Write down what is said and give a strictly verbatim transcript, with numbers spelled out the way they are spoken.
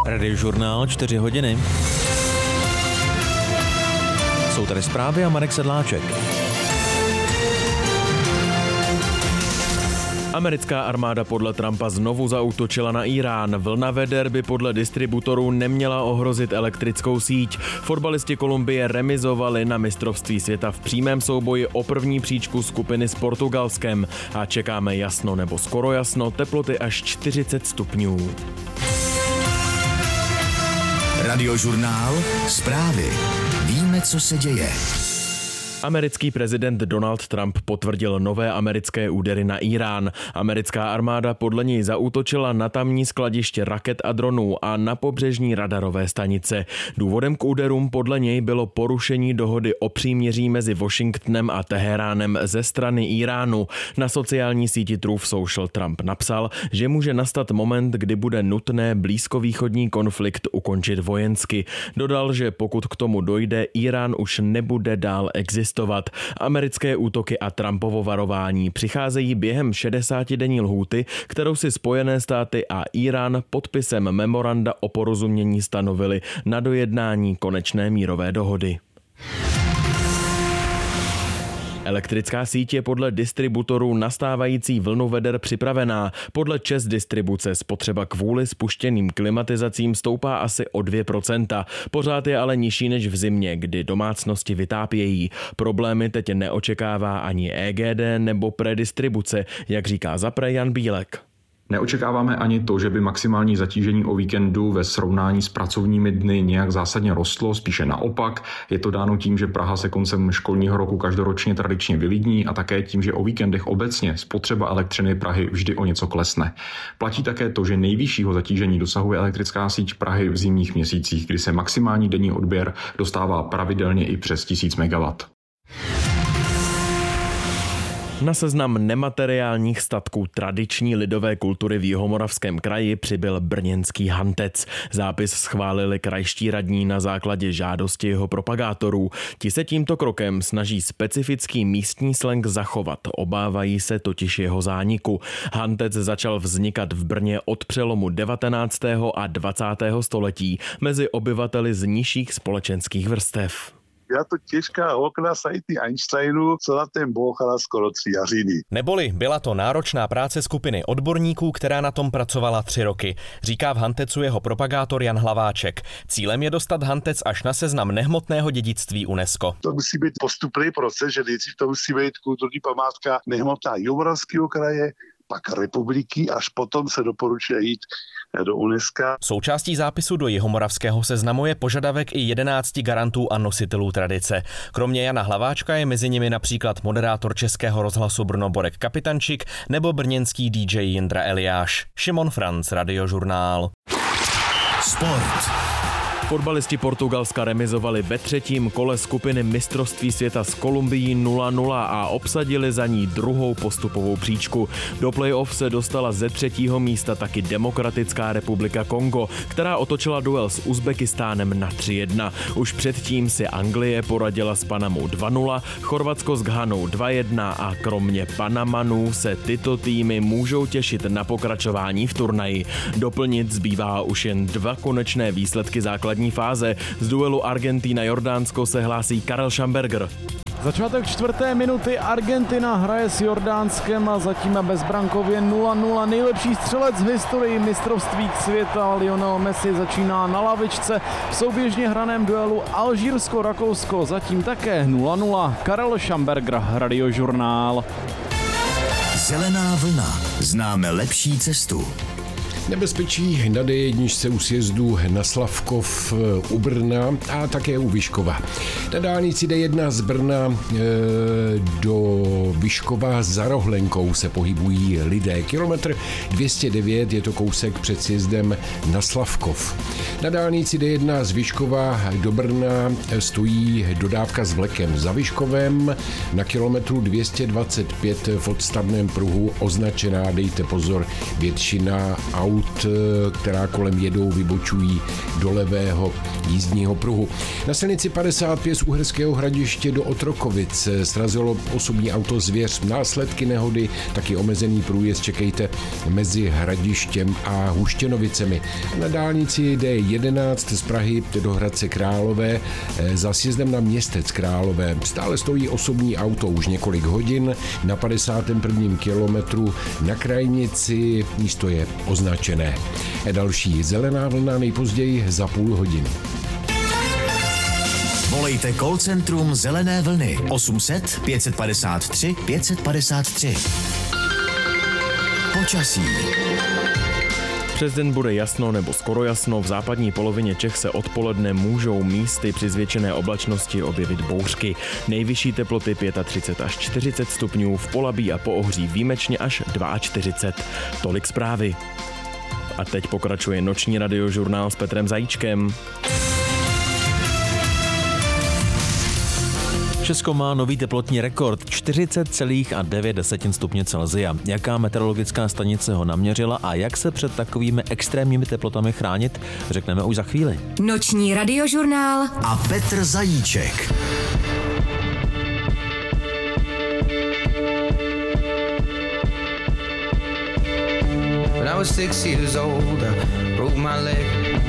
Radiožurnál čtyři hodiny. Jsou tady zprávy a Marek Sedláček. Americká armáda podle Trumpa znovu zaútočila na Irán. Vlna veder by podle distributorů neměla ohrozit elektrickou síť. Fotbalisti Kolumbie remizovali na mistrovství světa v přímém souboji o první příčku skupiny s Portugalskem. A čekáme jasno nebo skoro jasno, teploty až čtyřicet stupňů. Radiožurnál, zprávy. Víme, co se děje. Americký prezident Donald Trump potvrdil nové americké údery na Irán. Americká armáda podle něj zaútočila na tamní skladiště raket a dronů a na pobřežní radarové stanice. Důvodem k úderům podle něj bylo porušení dohody o příměří mezi Washingtonem a Teheránem ze strany Iránu. Na sociální síti Truth Social Trump napsal, že může nastat moment, kdy bude nutné blízkovýchodní konflikt ukončit vojensky. Dodal, že pokud k tomu dojde, Irán už nebude dál existovat. Americké útoky a Trumpovo varování přicházejí během šedesátidenní lhůty, kterou si Spojené státy a Irán podpisem memoranda o porozumění stanovili na dojednání konečné mírové dohody. Elektrická síť je podle distributorů nastávající vlnu veder připravená. Podle ČEZ distribuce spotřeba kvůli spuštěným klimatizacím stoupá asi o dvě procenta. Pořád je ale nižší než v zimě, kdy domácnosti vytápějí. Problémy teď neočekává ani E G D nebo predistribuce, jak říká zapre Jan Bílek. Neočekáváme ani to, že by maximální zatížení o víkendu ve srovnání s pracovními dny nějak zásadně rostlo, spíše naopak. Je to dáno tím, že Praha se koncem školního roku každoročně tradičně vylidní a také tím, že o víkendech obecně spotřeba elektřiny Prahy vždy o něco klesne. Platí také to, že nejvyššího zatížení dosahuje elektrická síť Prahy v zimních měsících, kdy se maximální denní odběr dostává pravidelně i přes tisíc megawattů. Na seznam nemateriálních statků tradiční lidové kultury v Jihomoravském kraji přibyl brněnský hantec. Zápis schválili krajští radní na základě žádosti jeho propagátorů. Ti se tímto krokem snaží specifický místní slang zachovat, obávají se totiž jeho zániku. Hantec začal vznikat v Brně od přelomu devatenáctého a dvacátého století mezi obyvateli z nižších společenských vrstev. Byla to těžká okna sajty Einsteinu, co na ten bouchala skoro tři jařiny. Neboli byla to náročná práce skupiny odborníků, která na tom pracovala tři roky, říká v Hantecu jeho propagátor Jan Hlaváček. Cílem je dostat Hantec až na seznam nehmotného dědictví UNESCO. To musí být postupný proces, že nejdřív to musí být kulturní památka nehmotná Jihomoravského kraje, pak republiky, až potom se doporučuje jít do UNESCO. Součástí zápisu do jihomoravského seznamu je požadavek i jedenácti garantů a nositelů tradice. Kromě Jana Hlaváčka je mezi nimi například moderátor Českého rozhlasu Brno Borek Kapitančik nebo brněnský D J Jindra Eliáš. Šimon Franc, Radiožurnál. Sport. Fotbalisti Portugalska remizovali ve třetím kole skupiny mistrovství světa s Kolumbií nula nula a obsadili za ní druhou postupovou příčku. Do play-off se dostala ze třetího místa taky Demokratická republika Kongo, která otočila duel s Uzbekistánem na tři jedna. Už předtím si Anglie poradila s Panamou dva nula, Chorvatsko s Ghanou dva jedna a kromě Panamanů se tyto týmy můžou těšit na pokračování v turnaji. Doplnit zbývá už jen dva konečné výsledky základní fáze. Z duelu Argentina-Jordánsko se hlásí Karel Schamberger. Začátek čtvrté minuty, Argentina hraje s Jordánskem a zatím bezbrankově nula nula. Nejlepší střelec v historii mistrovství světa Lionel Messi začíná na lavičce. V souběžně hraném duelu Alžírsko-Rakousko zatím také nula nula. Karel Schamberger, Radiožurnál. Zelená vlna. Známe lepší cestu. Nebezpečí na D jedna u sjezdu na Slavkov u Brna a také u Vyškova. Na dálnici D jedna z Brna e, do Vyškova za Rohlenkou se pohybují lidé. Kilometr dvě stě devět je to kousek před sjezdem na Slavkov. Na dálnici D jedna z Vyškova do Brna stojí dodávka s vlekem za Vyškovem. Na kilometru dvě stě dvacet pět v odstavném pruhu označená, dejte pozor, většina aut aut, která kolem jedou, vybočují do levého jízdního pruhu. Na silnici padesát pět z Uherského Hradiště do Otrokovic srazilo osobní auto Zvěř. Následky nehody, taky omezený průjezd čekejte mezi Hradištěm a Huštěnovicemi. Na dálnici D jedenáct z Prahy do Hradce Králové za sjezdem na Městec Králové stále stojí osobní auto už několik hodin. Na padesátém prvním kilometru na krajnici místo je označené. Další zelená vlna nejpozději za půl hodiny. Volejte call centrum Zelené vlny osm set pět padesát tři pět padesát tři. Počasí. Přes den bude jasno nebo skoro jasno, v západní polovině Čech se odpoledne můžou místy při zvětšené oblačnosti objevit bouřky. Nejvyšší teploty třicet pět až čtyřicet stupňů, v Polabí a Poohří výjimečně až čtyřicet dva. Tolik zprávy. A teď pokračuje noční radiožurnál s Petrem Zajíčkem. Česko má nový teplotní rekord čtyřicet celá devět stupně Celsia. Jaká meteorologická stanice ho naměřila a jak se před takovými extrémními teplotami chránit, řekneme už za chvíli. Noční radiožurnál a Petr Zajíček. When I was six years old, I broke my leg.